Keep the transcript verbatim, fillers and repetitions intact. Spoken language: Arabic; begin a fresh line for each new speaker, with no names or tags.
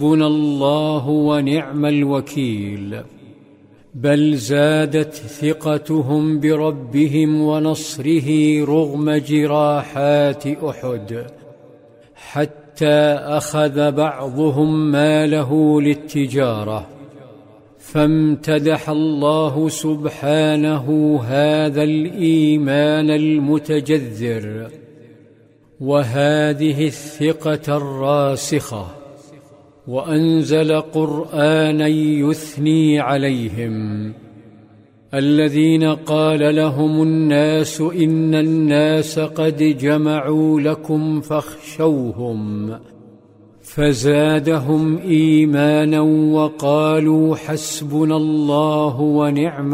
حسبنا الله ونعم الوكيل. بل زادت ثقتهم بربهم ونصره رغم جراحات أحد، حتى أخذ بعضهم ماله للتجارة. فامتدح الله سبحانه هذا الإيمان المتجذر وهذه الثقة الراسخة، وأنزل قرآنا يثني عليهم، الذين قال لهم الناس إن الناس قد جمعوا لكم فاخشوهم، فزادهم إيمانا وقالوا حسبنا الله ونعم